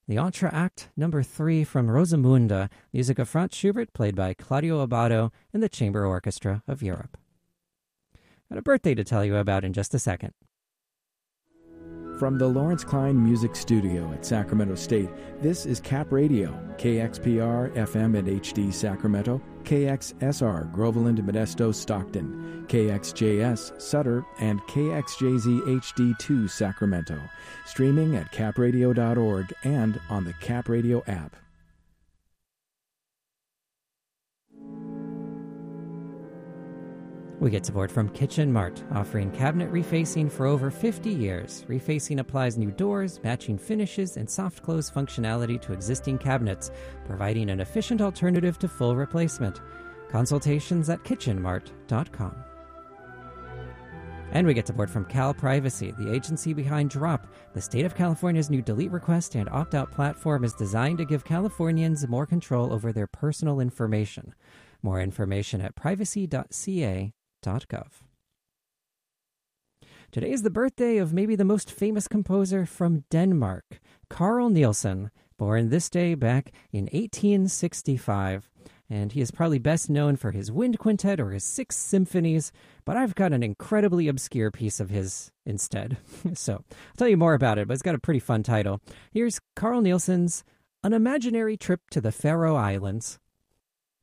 The Entr'acte number 3 from Rosamunde, music of Franz Schubert, played by Claudio Abbado and the Chamber Orchestra of Europe. Got a birthday to tell you about in just a second. From the Lawrence Klein Music Studio at Sacramento State, this is Cap Radio, KXPR FM and HD Sacramento, KXSR Groveland, Modesto, Stockton, KXJS Sutter, and KXJZ HD2 Sacramento. Streaming at capradio.org and on the Cap Radio app. We get support from Kitchen Mart, offering cabinet refacing for over 50 years. Refacing applies new doors, matching finishes, and soft close functionality to existing cabinets, providing an efficient alternative to full replacement. Consultations at kitchenmart.com. And we get support from Cal Privacy, the agency behind Drop. The state of California's new delete request and opt-out platform is designed to give Californians more control over their personal information. More information at privacy.ca.gov. Today is the birthday of maybe the most famous composer from Denmark, Carl Nielsen, born this day back in 1865. And he is probably best known for his wind quintet or his 6 symphonies, but I've got an incredibly obscure piece of his instead. So I'll tell you more about it, but it's got a pretty fun title. Here's Carl Nielsen's An Imaginary Trip to the Faroe Islands.